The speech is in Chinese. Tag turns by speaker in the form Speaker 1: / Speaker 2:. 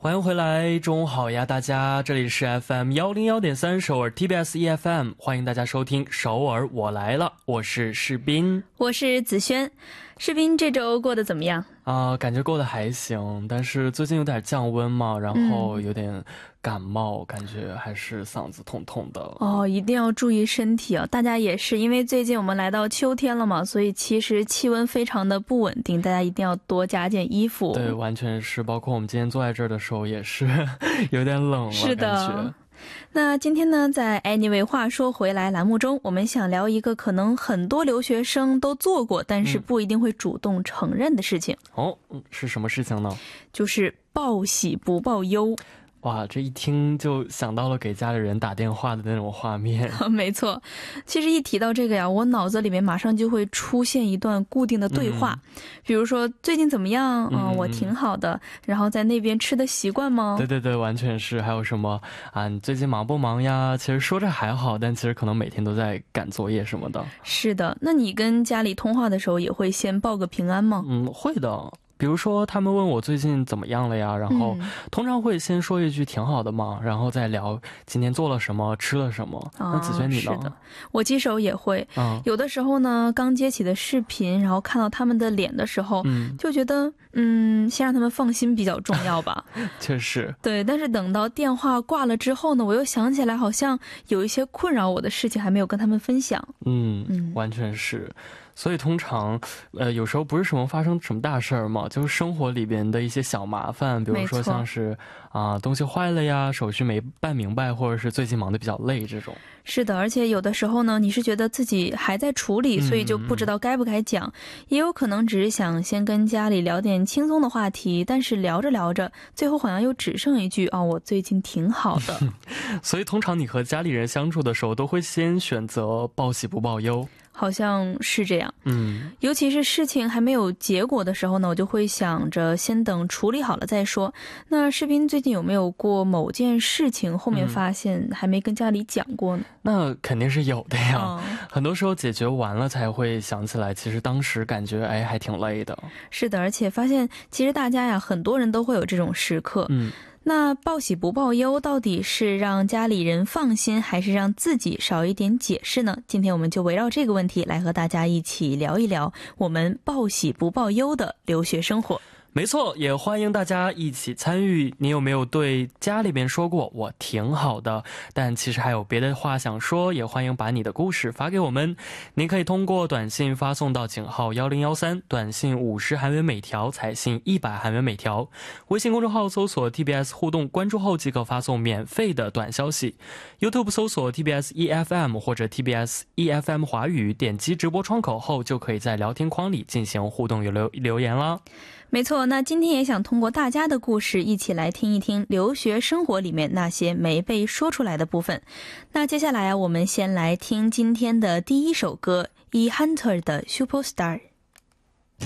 Speaker 1: 欢迎回来，中午好呀，大家，这里是 FM101.3 首尔 TBS EFM， 欢迎大家收听首尔我来了，我是世斌，
Speaker 2: 我是子轩。世斌这周过得怎么样？
Speaker 1: 感觉过得还行，但是最近有点降温嘛，然后有点感冒，感觉还是嗓子痛痛的。
Speaker 2: 哦，一定要注意身体啊！大家也是，因为最近我们来到秋天了嘛，所以其实气温非常的不稳定，大家一定要多加件衣服。
Speaker 1: 对，完全是，包括我们今天坐在这儿的时候也是有点冷了，
Speaker 2: 是的。
Speaker 1: 感觉。
Speaker 2: 那今天呢，在 Anyway 话说回来栏目中，我们想聊一个可能很多留学生都做过，但是不一定会主动承认的事情。
Speaker 1: 是什么事情呢？
Speaker 2: 就是报喜不报忧。
Speaker 1: 哇，这一听就想到了给家里人打电话的那种画面。
Speaker 2: 没错，其实一提到这个呀，我脑子里面马上就会出现一段固定的对话，比如说最近怎么样？我挺好的。然后在那边吃的习惯吗？
Speaker 1: 对对对，完全是。还有什么你最近忙不忙呀？其实说着还好，但其实可能每天都在赶作业什么的。
Speaker 2: 是的，那你跟家里通话的时候也会先报个平安吗？
Speaker 1: 会的。比如说他们问我最近怎么样了呀，然后通常会先说一句挺好的嘛，然后再聊今天做了什么，吃了什么。那子轩你呢？
Speaker 2: 是的，我记手也会。有的时候呢，刚接起的视频，然后看到他们的脸的时候，就觉得先让他们放心比较重要吧。
Speaker 1: 确实。
Speaker 2: 对，但是等到电话挂了之后呢，我又想起来好像有一些困扰我的事情还没有跟他们分享。
Speaker 1: 完全是。所以通常有时候不是什么发生什么大事儿嘛，就是生活里边的一些小麻烦，比如说像是东西坏了呀，手续没办明白，或者是最近忙得比较累这种。
Speaker 2: 是的，而且有的时候呢，你是觉得自己还在处理，所以就不知道该不该讲，也有可能只是想先跟家里聊点轻松的话题，但是聊着聊着，最后好像又只剩一句我最近挺好的。
Speaker 1: 所以通常你和家里人相处的时候，都会先选择报喜不报忧。
Speaker 2: 好像是这样。尤其是事情还没有结果的时候呢，我就会想着先等处理好了再说。那世斌最近有没有过某件事情后面发现还没跟家里讲过呢？
Speaker 1: 那肯定是有的呀。很多时候解决完了才会想起来，其实当时感觉还挺累的。
Speaker 2: 是的，而且发现其实大家呀，很多人都会有这种时刻。那报喜不报忧到底是让家里人放心，还是让自己少一点解释呢？今天我们就围绕这个问题来和大家一起聊一聊我们报喜不报忧的留学生活。
Speaker 1: 没错，也欢迎大家一起参与。你有没有对家里边说过我挺好的，但其实还有别的话想说，也欢迎把你的故事发给我们。您可以通过短信发送到井号1013，短信50韩元每条，彩信100韩元每条。微信公众号搜索 TBS 互动，关注后即可发送免费的短消息。YouTube 搜索 TBS EFM 或者 TBS EFM 华语，点击直播窗口后就可以在聊天框里进行互动留言啦。
Speaker 2: 没错，那今天也想通过大家的故事一起来听一听留学生活里面那些没被说出来的部分。那接下来我们先来听今天的第一首歌，E Hunter的 Superstar。